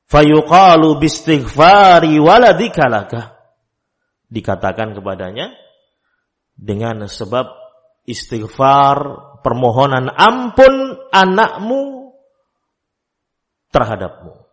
fayuqalu bistighfari waladika laka. Dikatakan kepadanya dengan sebab istighfar, permohonan ampun anakmu terhadapmu.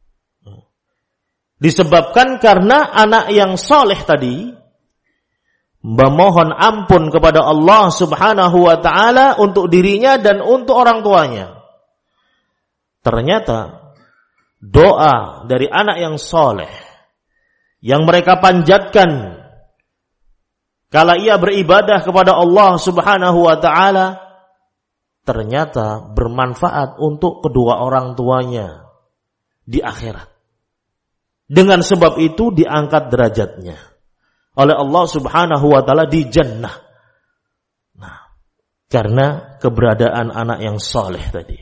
Disebabkan karena anak yang soleh tadi memohon ampun kepada Allah Subhanahu wa ta'ala untuk dirinya dan untuk orang tuanya. Ternyata doa dari anak yang soleh yang mereka panjatkan kala ia beribadah kepada Allah Subhanahu wa ta'ala ternyata bermanfaat untuk kedua orang tuanya di akhirat. Dengan sebab itu diangkat derajatnya oleh Allah Subhanahu wa ta'ala di jannah. Nah, karena keberadaan anak yang soleh tadi.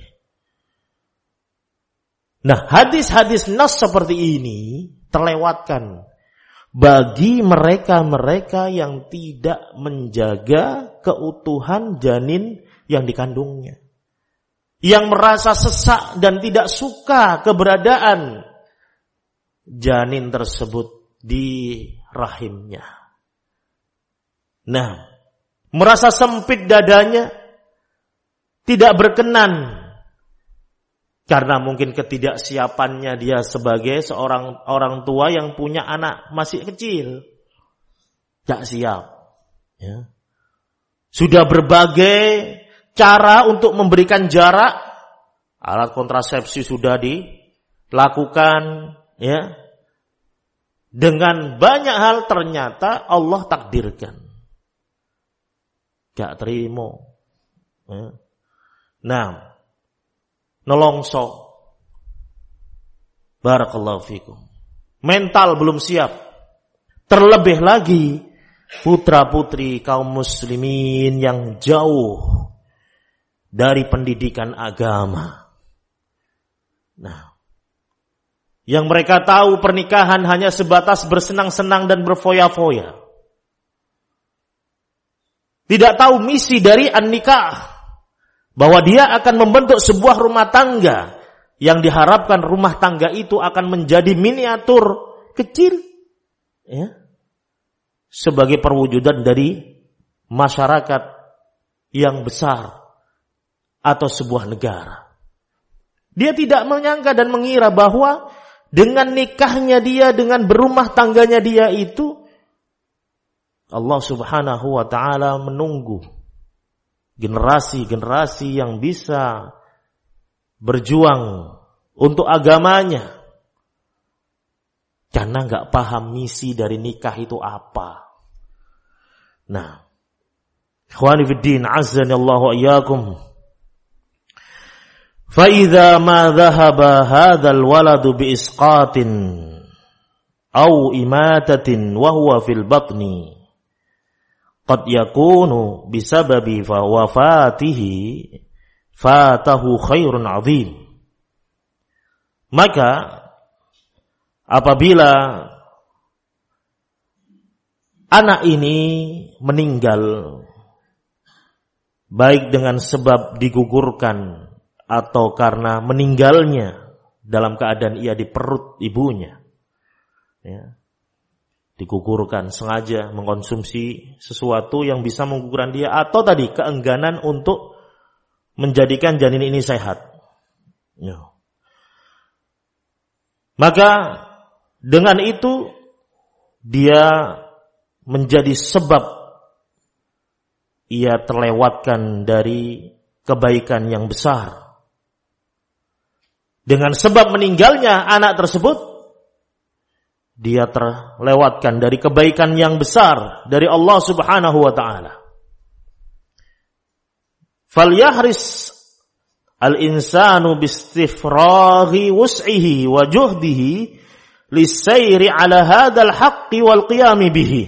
Nah, hadis-hadis nas seperti ini terlewatkan bagi mereka-mereka yang tidak menjaga keutuhan janin yang dikandungnya. Yang merasa sesak dan tidak suka keberadaan janin tersebut di rahimnya. Nah, merasa sempit dadanya, tidak berkenan karena mungkin ketidaksiapannya dia sebagai seorang orang tua yang punya anak masih kecil. Tidak siap. Ya. Sudah berbagai cara untuk memberikan jarak, alat kontrasepsi sudah dilakukan, ya. Dengan banyak hal ternyata Allah takdirkan. Gak terima. Ya. Nah, nolongso. Barakallahu fikum. Mental belum siap. Terlebih lagi putra-putri kaum muslimin yang jauh dari pendidikan agama. Nah, yang mereka tahu pernikahan hanya sebatas bersenang-senang dan berfoya-foya. Tidak tahu misi dari an-nikah. Bahwa dia akan membentuk sebuah rumah tangga. Yang diharapkan rumah tangga itu akan menjadi miniatur kecil. Ya. Sebagai perwujudan dari masyarakat yang besar. Atau sebuah negara. Dia tidak menyangka dan mengira bahwa dengan nikahnya dia, dengan berumah tangganya dia itu, Allah Subhanahu wa ta'ala menunggu generasi-generasi yang bisa berjuang untuk agamanya. Karena gak paham misi dari nikah itu apa. Nah, ikhwani fiddin, azzani Allah wa iyyakum. فَإِذَا مَا ذَهَبَ هَذَا الْوَلَدُ بِإِسْقَاطٍ أَوْ إِمَاتَةٍ وَهُوَ فِي الْبَطْنِ قَدْ يَكُونُ بِسَبَبِ وَفَاتِهِ فَاتَهُ خَيْرٌ عَظِيمٌ. Maka apabila anak ini meninggal baik dengan sebab digugurkan atau karena meninggalnya dalam keadaan ia di perut ibunya, ya, digugurkan sengaja mengkonsumsi sesuatu yang bisa menggugurkan dia, atau tadi keengganan untuk menjadikan janin ini sehat, ya. Maka dengan itu dia menjadi sebab ia terlewatkan dari kebaikan yang besar. Dengan sebab meninggalnya anak tersebut, dia terlewatkan dari kebaikan yang besar dari Allah Subhanahu wa ta'ala. Falyahris al-insanu bistifraghi wus'ihi wa juhdihi lisayri ala hadzal haqqi wal qiyami bihi.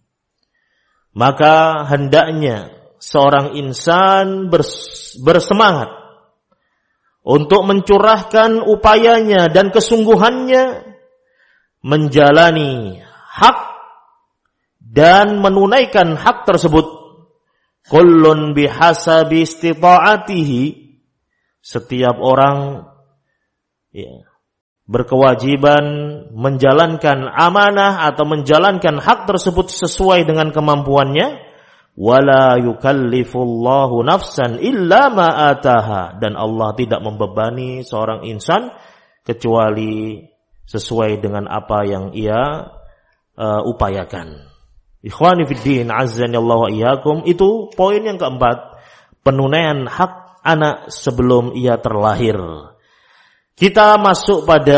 Maka hendaknya seorang insan bersemangat untuk mencurahkan upayanya dan kesungguhannya menjalani hak dan menunaikan hak tersebut. Kullun bihasabi istita'atihi. Setiap orang, ya, berkewajiban menjalankan amanah atau menjalankan hak tersebut sesuai dengan kemampuannya. Wala yukallifullahu nafsan illa ma ataha, dan Allah tidak membebani seorang insan kecuali sesuai dengan apa yang ia upayakan. Ikhwani fiddin, azzanillahu wa iyyakum, itu poin yang keempat, penunaian hak anak sebelum ia terlahir. Kita masuk pada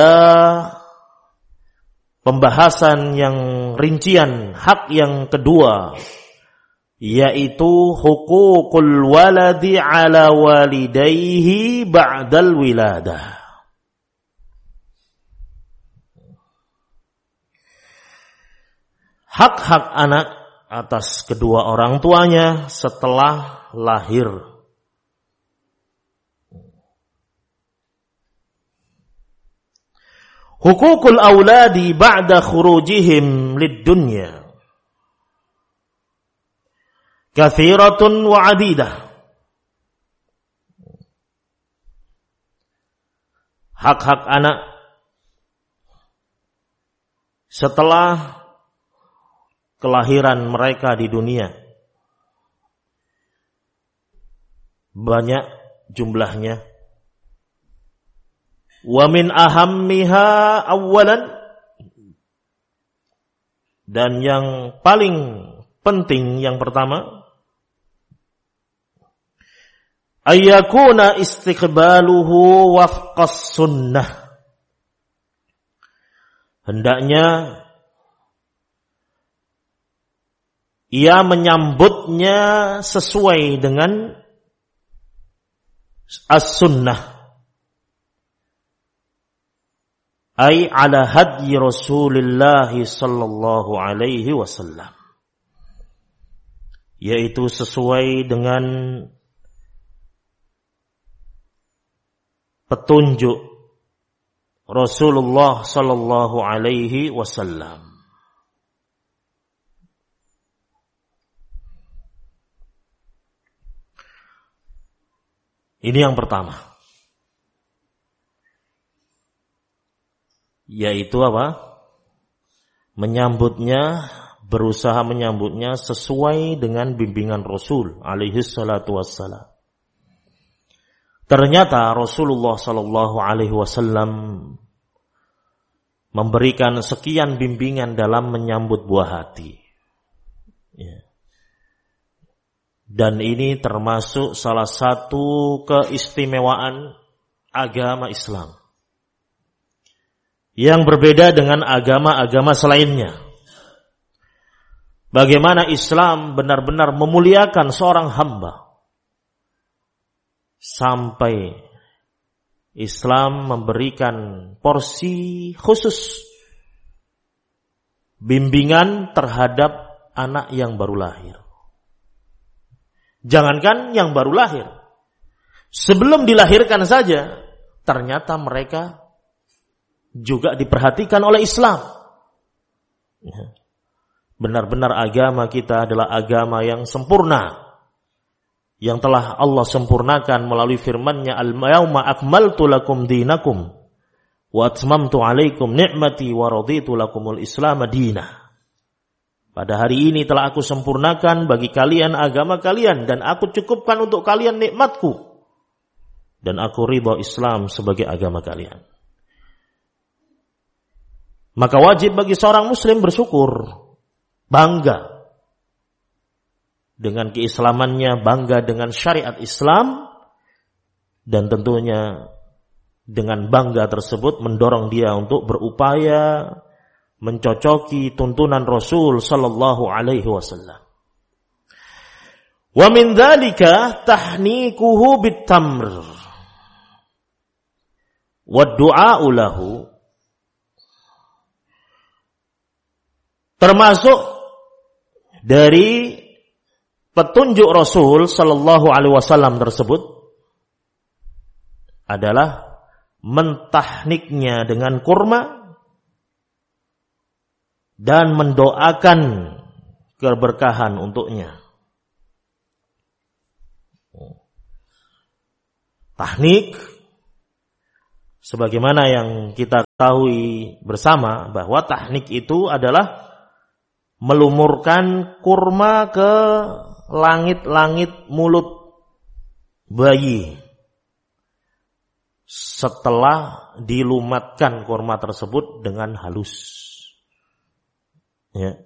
pembahasan yang rincian hak yang kedua, yaitu hukukul waladi ala walidayhi ba'dal wiladah. Hak-hak anak atas kedua orang tuanya setelah lahir. Hukukul auladi ba'da khurujihim lid-dunya kathiratun wa adidah. Hak-hak anak setelah kelahiran mereka di dunia banyak jumlahnya. Wa min ahammiha awwalan, dan yang paling penting yang pertama, ayyakuna istiqbaluhu wafqas sunnah, hendaknya ia menyambutnya sesuai dengan as-sunnah, ay ala hadyi Rasulullah sallallahu alaihi wasallam, yaitu sesuai dengan petunjuk Rasulullah sallallahu alaihi wasallam. Ini yang pertama, yaitu apa? Menyambutnya, berusaha menyambutnya sesuai dengan bimbingan Rasul alaihi salatu wassalam. Ternyata Rasulullah sallallahu alaihi wasallam memberikan sekian bimbingan dalam menyambut buah hati. Ya. Dan ini termasuk salah satu keistimewaan agama Islam yang berbeda dengan agama-agama selainnya. Bagaimana Islam benar-benar memuliakan seorang hamba, sampai Islam memberikan porsi khusus bimbingan terhadap anak yang baru lahir. Jangankan yang baru lahir, sebelum dilahirkan saja ternyata mereka juga diperhatikan oleh Islam. Benar-benar agama kita adalah agama yang sempurna, yang telah Allah sempurnakan melalui firman-Nya, al-yauma akmaltu lakum dinakum wa atmamtu alaikum ni'mati wa raditu lakumul Islam madina. Pada hari ini telah aku sempurnakan bagi kalian agama kalian, dan aku cukupkan untuk kalian nikmatku, dan aku ridha Islam sebagai agama kalian. Maka wajib bagi seorang muslim bersyukur, bangga dengan keislamannya, bangga dengan syariat Islam, dan tentunya dengan bangga tersebut mendorong dia untuk berupaya mencocoki tuntunan Rasul sallallahu alaihi wasallam. Wa min dzalika tahnikuhu bit-tamr wa du'a'u lahu. Termasuk dari petunjuk Rasul sallallahu alaihi wasallam tersebut adalah mentahniknya dengan kurma dan mendoakan keberkahan untuknya. Tahnik Sebagaimana yang kita ketahui bersama bahwa tahnik itu adalah melumurkan kurma ke langit-langit mulut bayi setelah dilumatkan kurma tersebut dengan halus. Ya.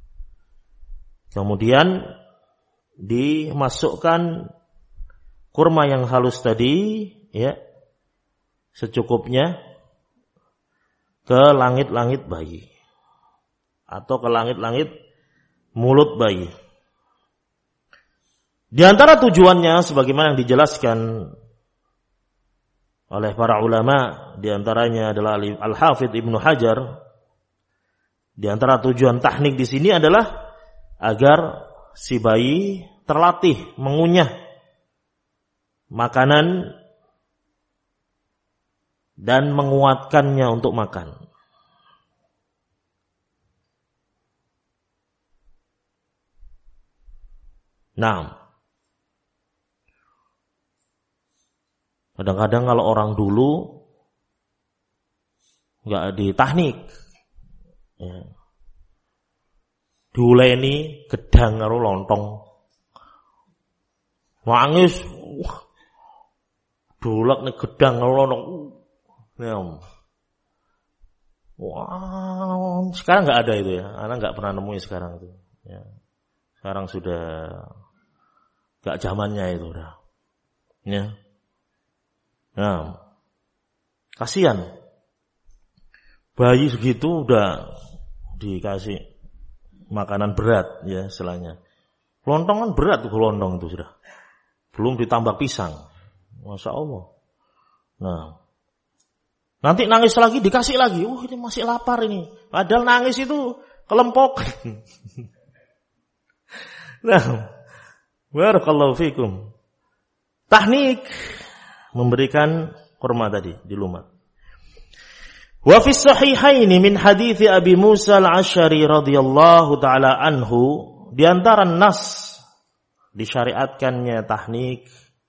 Kemudian dimasukkan kurma yang halus tadi, ya, secukupnya ke langit-langit bayi atau ke langit-langit mulut bayi. Di antara tujuannya sebagaimana yang dijelaskan oleh para ulama, di antaranya adalah Al-Hafidz Ibnu Hajar, di antara tujuan tahnik di sini adalah agar si bayi terlatih mengunyah makanan dan menguatkannya untuk makan. Nah, kadang-kadang kalau orang dulu nggak ditahnik, ya, diuleni gedang karo lontong, nangis, dolak nih gedang karo lontong, ya. Wow, sekarang nggak ada itu ya, anak nggak pernah nemui sekarang itu, ya. Sekarang sudah nggak zamannya itu udah, ya. Nah, kasihan bayi segitu udah dikasih makanan berat, ya istilahnya. Lontong kan berat tuh, lontong itu sudah. Belum ditambah pisang. Masya Allah. Nah, nanti nangis lagi dikasih lagi. Ini masih lapar ini. Padahal nangis itu kelempok. Nah, barakallahu fikum. Tahnik memberikan kurma tadi dilumat. Wa fi sahihaini min hadits Abi Musa al-Asy'ari radhiyallahu taala anhu, di antara nas disyariatkannya tahnik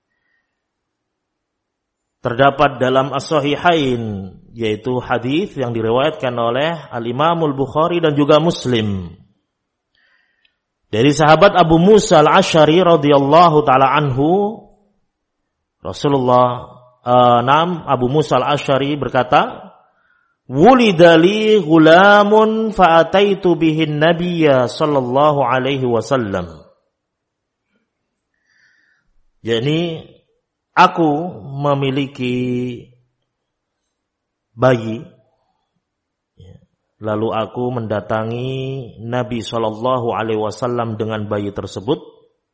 terdapat dalam as-sahihain, yaitu hadis yang diriwayatkan oleh Al-Imam Al-Bukhari dan juga Muslim dari sahabat Abu Musa al-Asy'ari radhiyallahu taala anhu. Rasulullah Abu Musa al-Asy'ari berkata, "Wulidali ghulamun fa'ataitu bihin nabiyya sallallahu alaihi wasallam." Jadi aku memiliki bayi, lalu aku mendatangi Nabi sallallahu alaihi wasallam dengan bayi tersebut.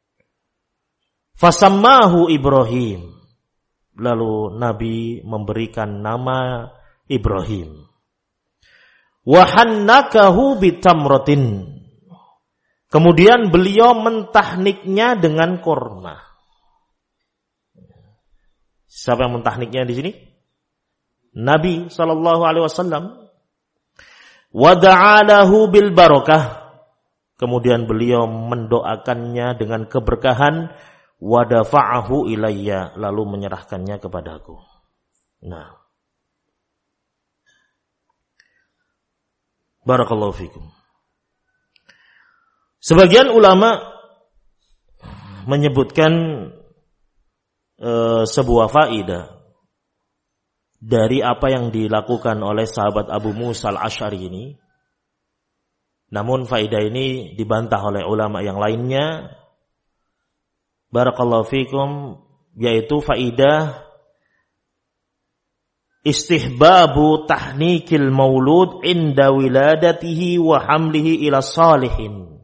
Fasammahu Ibrahim. Lalu Nabi memberikan nama Ibrahim. Wa hannakahu bitamratin. Kemudian beliau mentahniknya dengan kurma. Siapa yang mentahniknya di sini? Nabi sallallahu alaihi wasallam. Wa da'alahu bil barakah. Kemudian beliau mendoakannya dengan keberkahan. Wa dafa'ahu ilayya, lalu menyerahkannya kepadaku. Nah, barakallahu fikum. Sebagian ulama menyebutkan sebuah faidah dari apa yang dilakukan oleh sahabat Abu Musa al-Asy'ari ini. Namun faidah ini dibantah oleh ulama yang lainnya. Barakallahu fikum, yaitu faidah istihbabu tahnikil maulud inda wiladatihi wa hamlihi ila salihin.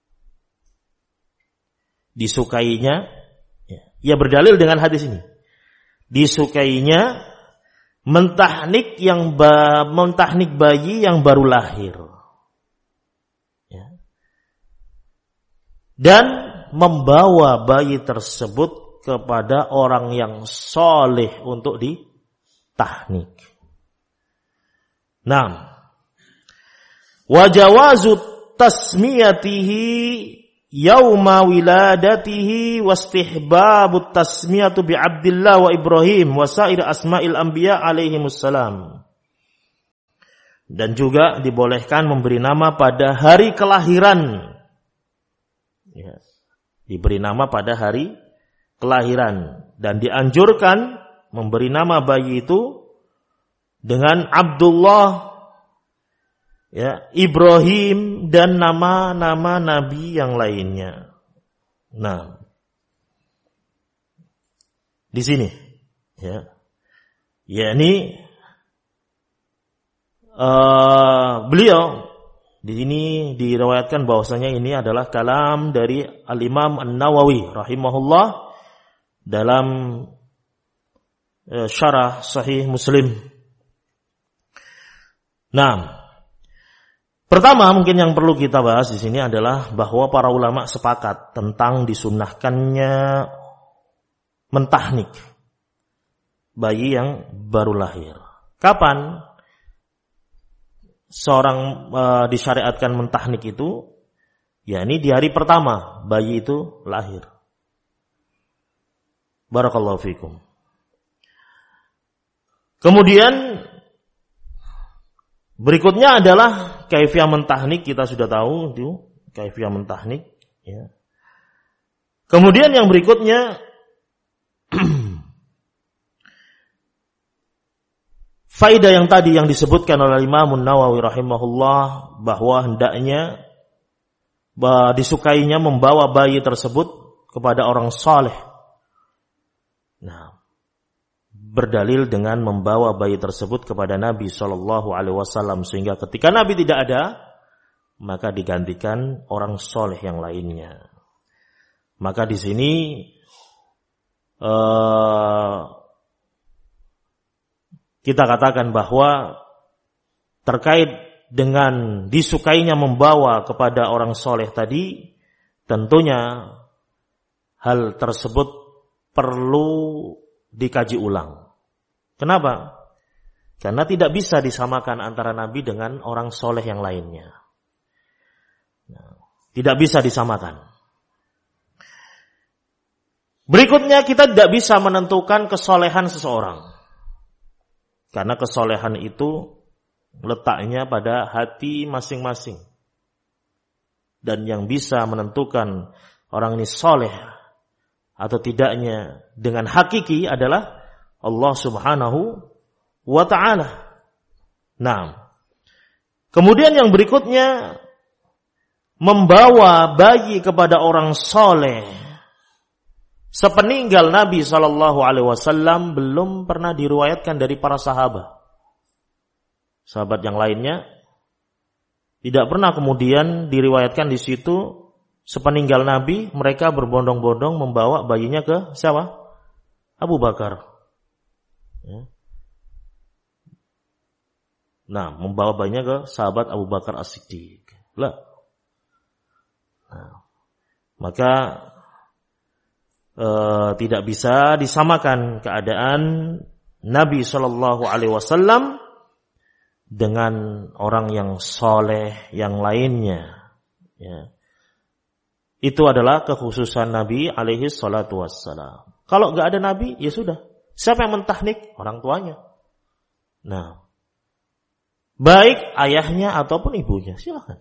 Disukainya, ya berdalil dengan hadis ini, disukainya mentahnik bayi yang baru lahir, ya. Dan membawa bayi tersebut kepada orang yang soleh untuk ditahnik. Nah, wa jawazu tasmiyatihi yauma wiladatihi wastihbabut tasmiyatu bi Abdillah wa Ibrahim wa sair asma'il anbiya alaihimussalam. Dan juga dibolehkan memberi nama pada hari kelahiran. Ya. Diberi nama pada hari kelahiran. Dan dianjurkan memberi nama bayi itu dengan Abdullah, ya, Ibrahim, dan nama-nama nabi yang lainnya. Nah, di sini, ya, yakni beliau di sini diriwayatkan bahwasanya ini adalah kalam dari Al-Imam An-Nawawi rahimahullah dalam syarah Sahih Muslim. Nah, pertama mungkin yang perlu kita bahas di sini adalah bahwa para ulama sepakat tentang disunnahkannya mentahnik bayi yang baru lahir. Kapan seorang disyariatkan mentahnik itu? yakni di hari pertama bayi itu lahir. Barakallahu fikum. Kemudian berikutnya adalah kaifiyah mentahnik, kita sudah tahu itu kaifiyah mentahnik, ya. Kemudian yang berikutnya faedah yang tadi yang disebutkan oleh Imam Nawawi rahimahullah bahwa hendaknya disukainya membawa bayi tersebut kepada orang saleh. Nah, berdalil dengan membawa bayi tersebut kepada Nabi SAW, sehingga ketika Nabi tidak ada, maka digantikan orang soleh yang lainnya. Maka di sini kita katakan bahwa terkait dengan disukainya membawa kepada orang soleh tadi, tentunya hal tersebut perlu dikaji ulang. Kenapa? Karena tidak bisa disamakan antara Nabi dengan orang soleh yang lainnya. Tidak bisa disamakan. Berikutnya, kita tidak bisa menentukan kesolehan seseorang. Karena kesolehan itu letaknya pada hati masing-masing. Dan yang bisa menentukan orang ini soleh atau tidaknya dengan hakiki adalah Allah Subhanahu wa ta'ala. Nah, kemudian yang berikutnya, membawa bayi kepada orang soleh sepeninggal Nabi SAW belum pernah diriwayatkan dari para sahabat. Sahabat yang lainnya tidak pernah kemudian diriwayatkan di situ sepeninggal Nabi mereka berbondong-bondong membawa bayinya ke siapa? Abu Bakar. Ya. Nah, membawa bayinya ke sahabat Abu Bakar As-Siddiq. Lah. Nah, maka tidak bisa disamakan keadaan Nabi SAW dengan orang yang soleh yang lainnya. Ya. Itu adalah kekhususan Nabi alaihi salatu wassalam. Kalau enggak ada Nabi, ya sudah. Siapa yang mentahnik? Orang tuanya. Nah, baik ayahnya ataupun ibunya, silakan.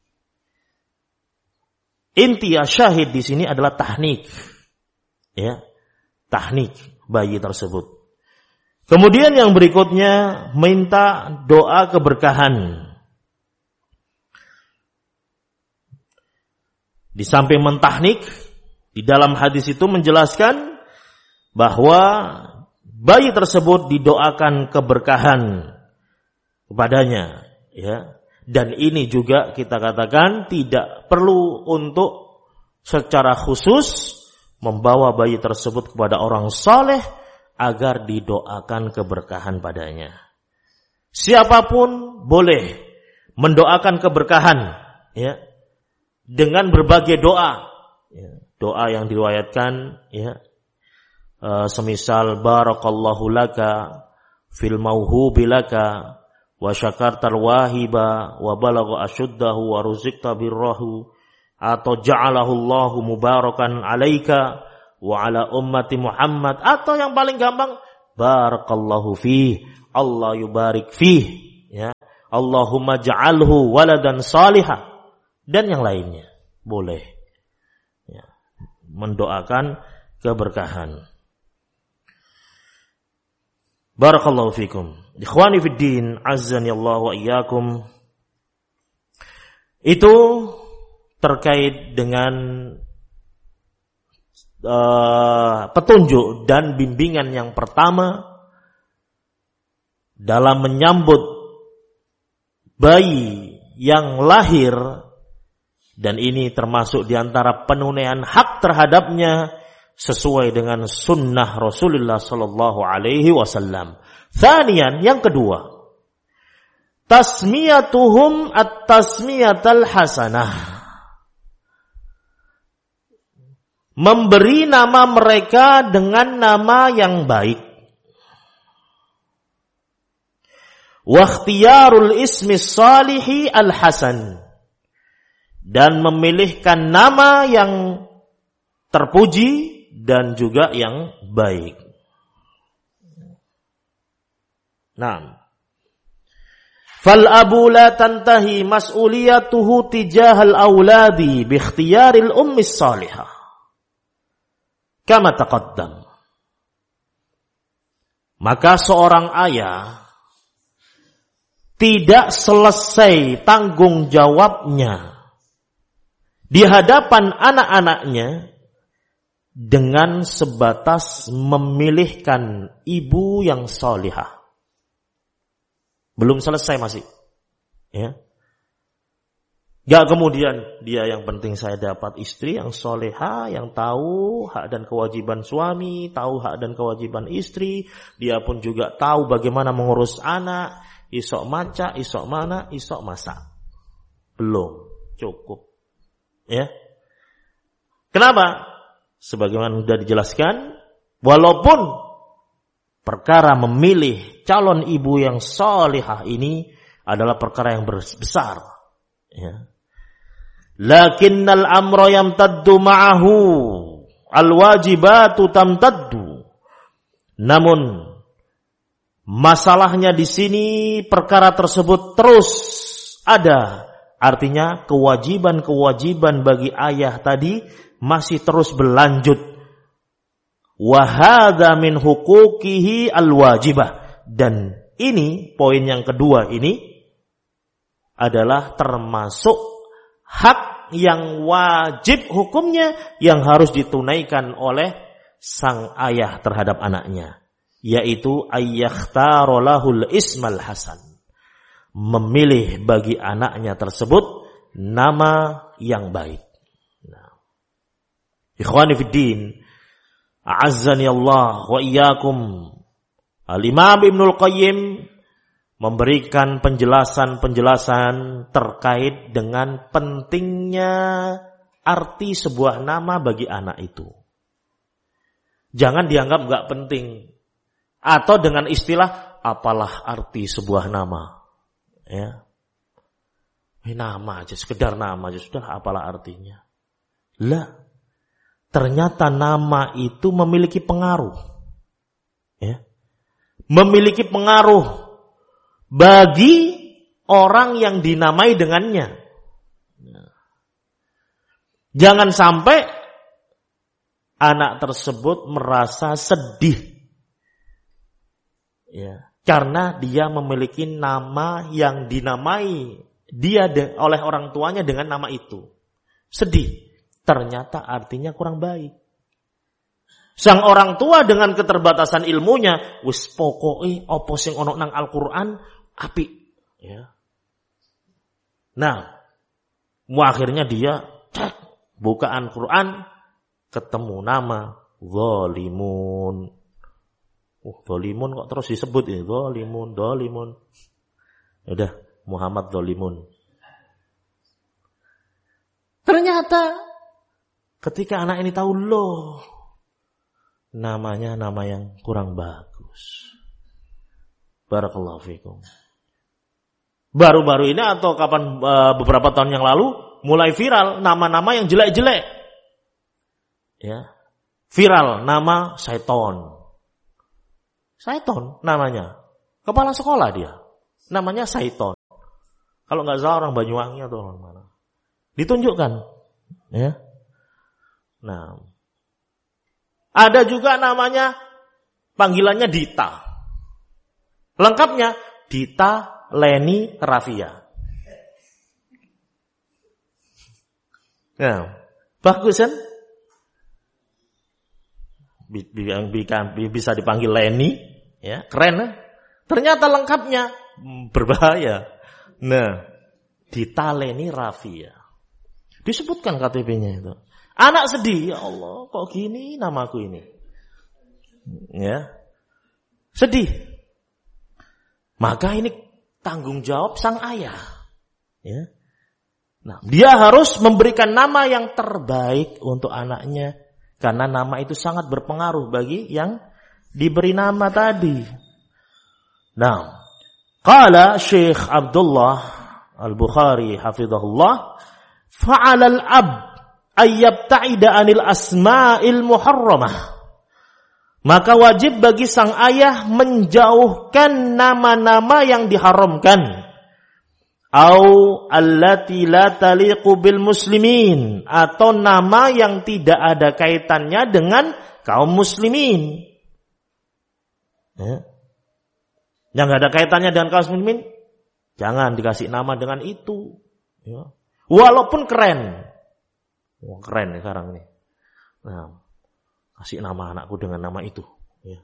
Inti syahid di sini adalah tahnik. Ya, tahnik bayi tersebut. Kemudian yang berikutnya, minta doa keberkahan. Di samping mentahnik, di dalam hadis itu menjelaskan bahwa bayi tersebut didoakan keberkahan kepadanya, ya. Dan ini juga kita katakan tidak perlu untuk secara khusus membawa bayi tersebut kepada orang saleh agar didoakan keberkahan padanya. Siapapun boleh mendoakan keberkahan, ya, dengan berbagai doa, ya, doa yang diriwayatkan, ya, semisal barakallahu laka fil mauhubi laka wa syakartal wahiba wa balagha asyuddahu wa ruzikta birrahu atau ja'alahullahu mubarakan alaika wa ala ummati Muhammad, atau yang paling gampang barakallahu fih, Allah yubarik fih, ya. Allahumma ja'alhu waladan salihah, dan yang lainnya boleh, ya, mendoakan keberkahan. Barakallahu fikum. Ikhwani fid din, azzani Allah wa iyyakum. Itu terkait dengan petunjuk dan bimbingan yang pertama dalam menyambut bayi yang lahir, dan ini termasuk diantara penunaian hak terhadapnya sesuai dengan sunnah Rasulullah sallallahu alaihi wasallam. Tsaniyan, yang kedua, tasmiyatuhum at-tasmiyatal hasanah, memberi nama mereka dengan nama yang baik. Wa ikhtiyarul ismi salihi al-hasan, dan memilihkan nama yang terpuji dan juga yang baik. Nah, fal abu la tantahi mas'uliyatuhu tijahal auladi bi ikhtiyaril ummi salihah kama taqaddam. Maka seorang ayah tidak selesai tanggung jawabnya di hadapan anak-anaknya dengan sebatas memilihkan ibu yang salihah. Belum selesai masih, ya. Gak kemudian dia yang penting saya dapat istri yang salihah, yang tahu hak dan kewajiban suami, tahu hak dan kewajiban istri, dia pun juga tahu bagaimana mengurus anak, isok maca, isok mana, isok masak. Belum cukup, ya. Kenapa? Sebagaimana sudah dijelaskan, walaupun perkara memilih calon ibu yang salihah ini adalah perkara yang besar, ya. Lakinnal amra yamtaddu ma'ahu alwajibatu tamtaddu. Namun masalahnya di sini perkara tersebut terus ada, artinya kewajiban-kewajiban bagi ayah tadi masih terus berlanjut. Wa hadza min huquqihi alwajibah, dan ini poin yang kedua ini adalah termasuk hak yang wajib hukumnya yang harus ditunaikan oleh sang ayah terhadap anaknya, yaitu ayyakhtaru lahul ismal hasan, memilih bagi anaknya tersebut nama yang baik. Ikhwani fid din, a'azzani Allah wa iyyakum. Al-Imam Ibnul Qayyim memberikan penjelasan-penjelasan terkait dengan pentingnya arti sebuah nama bagi anak itu. Jangan dianggap enggak penting, atau dengan istilah apalah arti sebuah nama, ya. Nama aja, sekedar nama aja sudah, apalah artinya. Lah, ternyata nama itu memiliki pengaruh, ya. Memiliki pengaruh bagi orang yang dinamai dengannya. Jangan sampai anak tersebut merasa sedih, ya, karena dia memiliki nama yang dinamai dia oleh orang tuanya dengan nama itu. Sedih, ternyata artinya kurang baik. Sang orang tua dengan keterbatasan ilmunya, wis pokoke apa sing ana nang Al-Qur'an apik, ya. Nah, akhirnya dia cek bukaan Quran, ketemu nama zalimun. Zalimun kok terus disebut ini, zalimun, zalimun. Udah, Muhammad zalimun. Ternyata ketika anak ini tahu, loh, namanya nama yang kurang bagus. Barakallahu fikum. Baru-baru ini atau kapan beberapa tahun yang lalu, mulai viral nama-nama yang jelek-jelek. Ya. Viral nama Saiton. Saiton namanya. Kepala sekolah dia. Namanya Saiton. Kalau nggak salah orang Banyuwangi atau orang mana. Ditunjukkan. Ya. Nah. Ada juga namanya panggilannya Dita. Lengkapnya Dita Leni Rafia. Nah, bagus kan? Bisa dipanggil Leni, ya, keren kan? Ternyata lengkapnya berbahaya. Nah, Dita Leni Rafia. Disebutkan KTP-nya itu. Anak sedih, ya Allah, kok gini namaku ini. Ya. Sedih. Maka ini tanggung jawab sang ayah. Ya. Nah, dia harus memberikan nama yang terbaik untuk anaknya. Karena nama itu sangat berpengaruh bagi yang diberi nama tadi. Nah, qala Syekh Abdullah Al-Bukhari hafizahullah, fa'alal ab ayyabta'ida anil asma'il muharramah. Maka wajib bagi sang ayah menjauhkan nama-nama yang diharamkan. Au allati la taliqu bil muslimin, atau nama yang tidak ada kaitannya dengan kaum muslimin. Ya. Yang tidak ada kaitannya dengan kaum muslimin, jangan dikasih nama dengan itu. Ya. Walaupun keren. Wah, keren nih sekarang ini. Nah, kasih nama anakku dengan nama itu. Ya.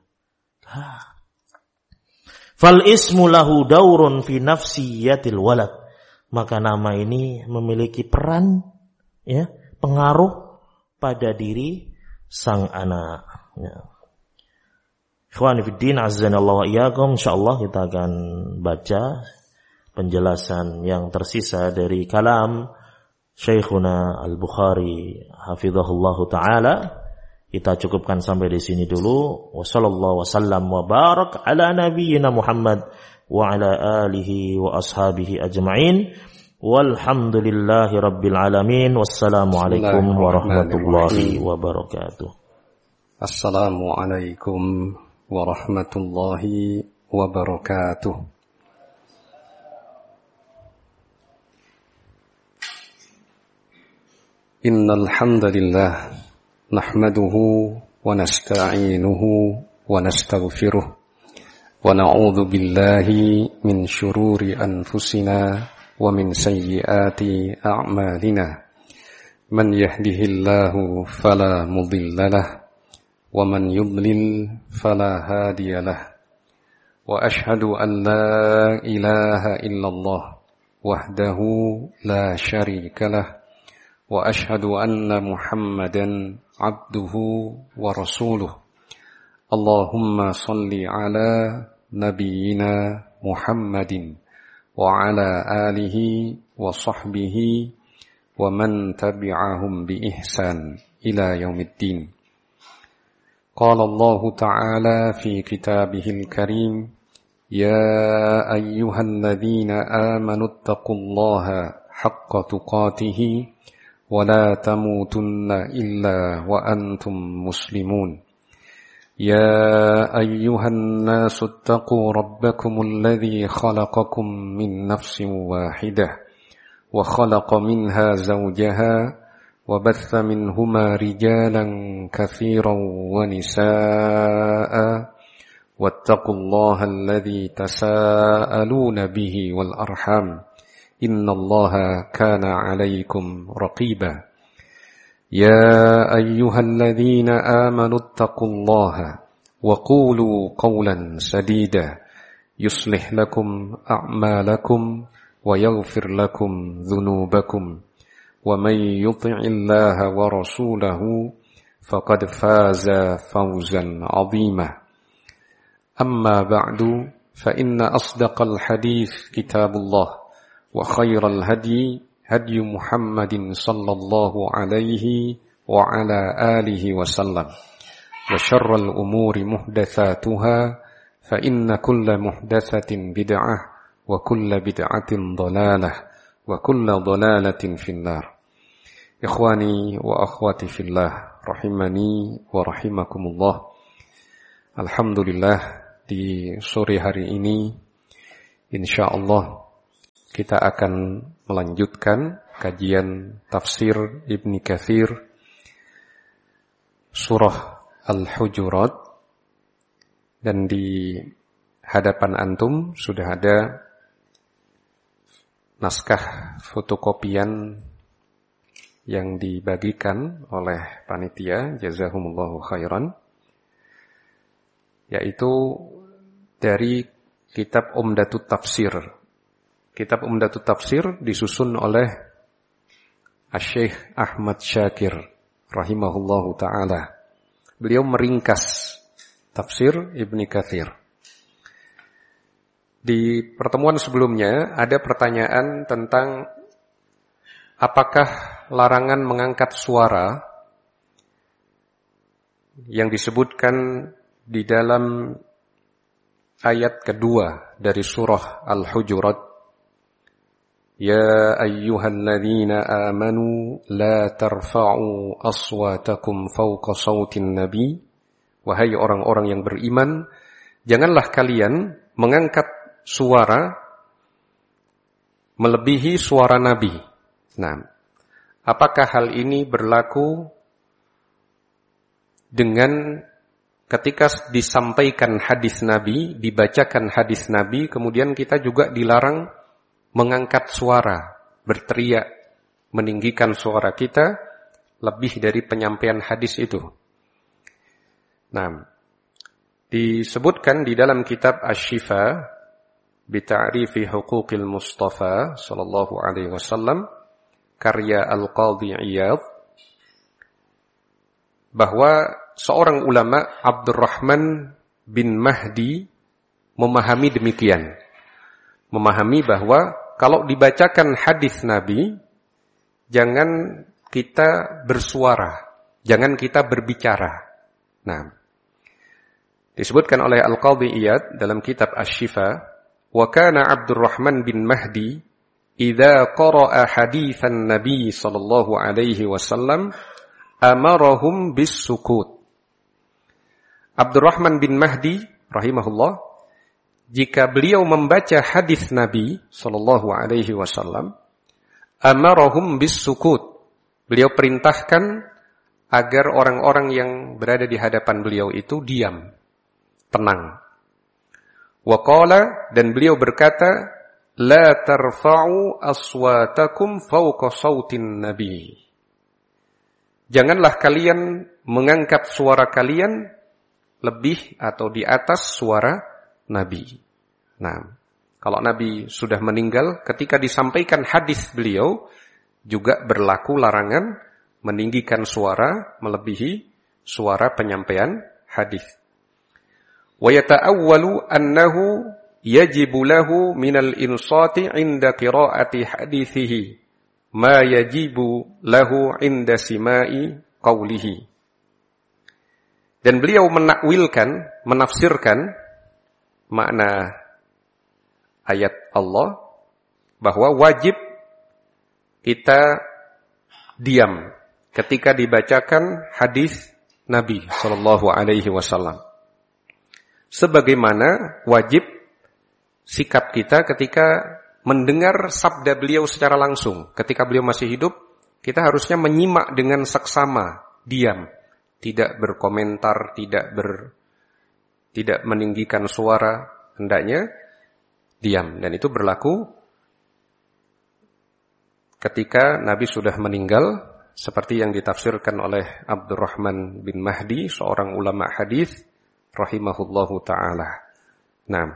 Fal ismu lahu daurun fi nafsiyatil walad. Maka nama ini memiliki peran, ya, pengaruh pada diri sang anak. Ya. Ikhwani fiddin, azzanallahu wa iyyakum. Insyaallah kita akan baca penjelasan yang tersisa dari kalam Syekhuna Al-Bukhari hafizahullahu taala. Kita cukupkan sampai di sini dulu. Wassallallahu wasallam wa barak ala nabiyyina Muhammad wa ala alihi wa ashabihi ajma'in. Walhamdulillahi rabbil alamin. Wassalamualaikum warahmatullahi wabarakatuh. Assalamualaikum warahmatullahi wabarakatuh. Innal hamdalillah nahmaduhu wa nasta'inuhu wa nastaghfiruh wa na'udzu billahi min syururi anfusina wa min sayyiati a'malina. Man yahdihillahu fala mudhillalah wa man yudlil fala hadiyalah. Wa ashhadu an la ilaha illallah wahdahu la syarikalah. Wa ashhadu anna Muhammadan abduhu wa rasuluh. Allahumma salli ala nabiyyina Muhammadin wa ala alihi wa sahbihi wa man tabi'ahum bi ihsan ila yaumiddin. Qala Allah ta'ala fi kitabihil karim, ya ayyuhalladzina amanu taqullaha haqqa tuqatih ولا تموتن إلا وأنتم مسلمون. يا أيها الناس اتقوا ربكم الذي خلقكم من نفس واحدة وخلق منها زوجها وبث منهما رجالا كثيرا ونساء واتقوا الله الذي تساءلون به والأرحام إن الله كان عليكم رقيبا. يا أيها الذين آمنوا اتقوا الله وقولوا قولا سديدا يصلح لكم أعمالكم ويغفر لكم ذنوبكم ومن يطع الله ورسوله فقد فاز فوزا عظيما. أما بعد فإن أصدق الحديث كتاب الله وخير الهدي هدي محمد صلى الله عليه وعلى آله وسلم وشر الأمور محدثاتها فإن كل محدثة بدعة وكل بدعة ضلالة وكل ضلالة في النار. إخواني وأخواتي في الله rahimani wa rahimakumullah. Alhamdulillah, di sore hari ini insyaallah kita akan melanjutkan kajian tafsir Ibnu Katsir surah Al-Hujurat, dan di hadapan antum sudah ada naskah fotokopian yang dibagikan oleh panitia, jazahumullahu khairan, yaitu dari kitab Umdatut Tafsir. Kitab Umdatut Tafsir disusun oleh Asy-Syaikh Ahmad Syakir rahimahullahu ta'ala. Beliau meringkas tafsir Ibnu Katsir. Di pertemuan sebelumnya ada pertanyaan tentang apakah larangan mengangkat suara yang disebutkan di dalam ayat kedua dari surah Al-Hujurat, Ya ayyuhalladzina amanu la tarfa'u aswatakum fawqa sautin nabi. Wahai orang-orang yang beriman, janganlah kalian mengangkat suara melebihi suara Nabi. Nah, apakah hal ini berlaku dengan ketika disampaikan hadis Nabi, dibacakan hadis Nabi, kemudian kita juga dilarang mengangkat suara, berteriak, meninggikan suara kita lebih dari penyampaian hadis itu. Nah, disebutkan di dalam kitab Asy-Syifa bi Ta'rifi Huquqil Mustafa sallallahu alaihi wasallam karya Al-Qadhi Iyadh, bahwa seorang ulama Abdurrahman bin Mahdi memahami demikian. Memahami bahwa kalau dibacakan hadis Nabi, jangan kita bersuara, jangan kita berbicara. Nah, disebutkan oleh Al-Qadhi Iyadh dalam kitab Asy-Syifa, wa kana Abdurrahman bin Mahdi idza qara'a haditsan Nabi sallallahu alaihi wasallam amarahum bis-sukut. Abdurrahman bin Mahdi rahimahullah, jika beliau membaca hadis Nabi sallallahu alaihi wasallam, amarahum bis-sukut. Beliau perintahkan agar orang-orang yang berada di hadapan beliau itu diam, tenang. Wa qala, dan beliau berkata, la tarfa'u aswatakum fawqa sautin nabi. Janganlah kalian mengangkat suara kalian lebih atau di atas suara Nabi. Nah, kalau Nabi sudah meninggal, ketika disampaikan hadis beliau, juga berlaku larangan meninggikan suara melebihi suara penyampaian hadis. Wa yata'awwalu annahu yajibu lahu minal insati 'inda qira'ati hadithihi ma yajibu lahu 'inda sima'i qawlihi. Dan beliau menakwilkan, menafsirkan makna ayat Allah bahwa wajib kita diam ketika dibacakan hadis Nabi sallallahu alaihi wasallam. Sebagaimana wajib sikap kita ketika mendengar sabda beliau secara langsung. Ketika beliau masih hidup, kita harusnya menyimak dengan seksama, diam, tidak berkomentar, tidak meninggikan suara, hendaknya diam. Dan itu berlaku ketika Nabi sudah meninggal, seperti yang ditafsirkan oleh Abdurrahman bin Mahdi, seorang ulama hadis rahimahullahu ta'ala. Nah,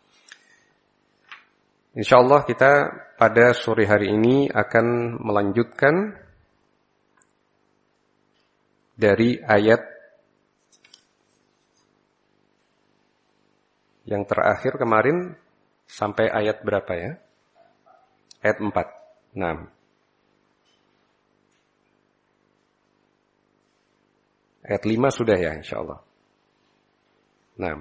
insyaallah kita pada sore hari ini akan melanjutkan dari ayat yang terakhir kemarin sampai ayat berapa ya? Ayat 4. Nah. Ayat 5 sudah ya insyaallah. Nah.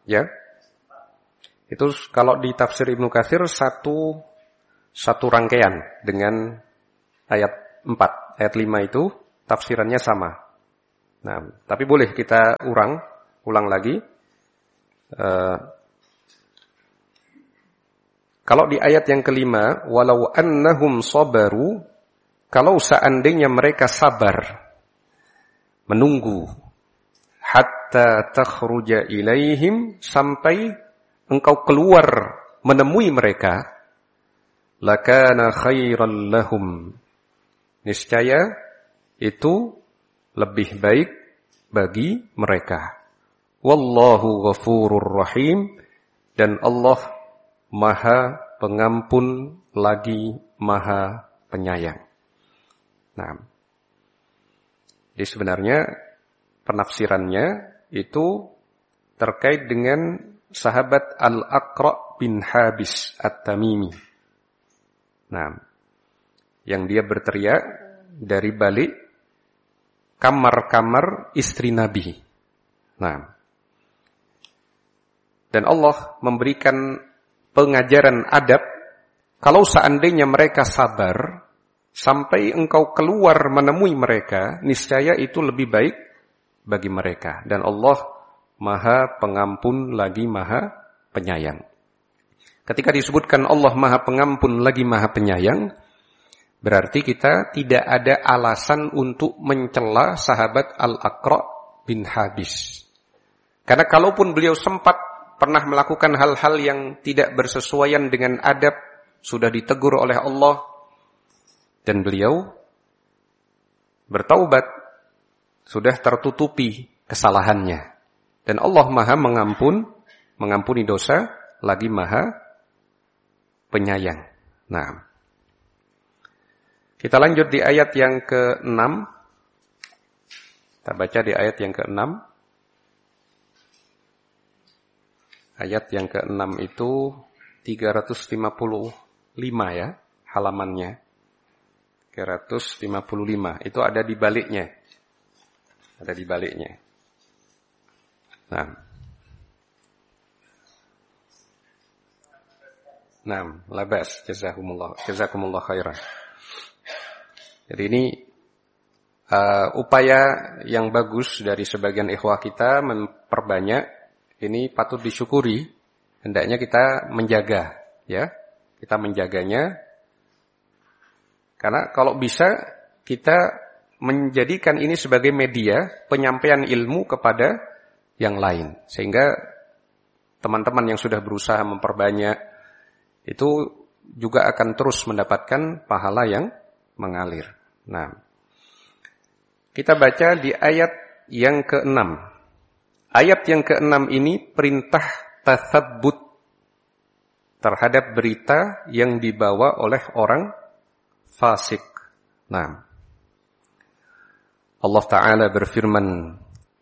Ya. Itu kalau di tafsir Ibnu Katsir satu rangkaian dengan ayat 4. Ayat 5 itu tafsirannya sama. Nah, tapi boleh kita ulang lagi. Kalau di ayat yang kelima, walau annahum sabaru, kalau seandainya mereka sabar, menunggu, hatta takhruja ilaihim, sampai engkau keluar menemui mereka, lakana khairan lahum, niscaya itu lebih baik bagi mereka. Wallahu ghafurur rahim, dan Allah Maha Pengampun lagi Maha Penyayang. Nah, jadi sebenarnya penafsirannya itu terkait dengan sahabat Al-Aqra' bin Habis At-Tamimi. Nah, yang dia berteriak dari balik kamar-kamar istri Nabi. Nah, dan Allah memberikan pengajaran adab, kalau seandainya mereka sabar sampai engkau keluar menemui mereka, niscaya itu lebih baik bagi mereka. Dan Allah Maha Pengampun lagi Maha Penyayang. Ketika disebutkan Allah Maha Pengampun lagi Maha Penyayang, berarti kita tidak ada alasan untuk mencela sahabat Al-Aqra' bin Habis. Karena kalaupun beliau sempat pernah melakukan hal-hal yang tidak bersesuaian dengan adab, sudah ditegur oleh Allah, dan beliau bertaubat, sudah tertutupi kesalahannya. Dan Allah Maha mengampuni dosa, lagi Maha Penyayang. Nah, kita lanjut di ayat yang ke-6. Kita baca di ayat yang ke-6. Ayat yang ke-6 itu 355 ya, halamannya. 355, itu ada di baliknya. Ada di baliknya. Nah, labas, jazakumullah khairan. Jadi ini upaya yang bagus dari sebagian ikhwah kita memperbanyak. Ini patut disyukuri, hendaknya kita menjaga, ya. Kita menjaganya, karena kalau bisa kita menjadikan ini sebagai media penyampaian ilmu kepada yang lain. Sehingga teman-teman yang sudah berusaha memperbanyak, itu juga akan terus mendapatkan pahala yang mengalir. Nah, kita baca di ayat yang ke-6. Ayat yang ke-6 ini perintah tatsabbut terhadap berita yang dibawa oleh orang fasik. Nah, Allah Ta'ala berfirman,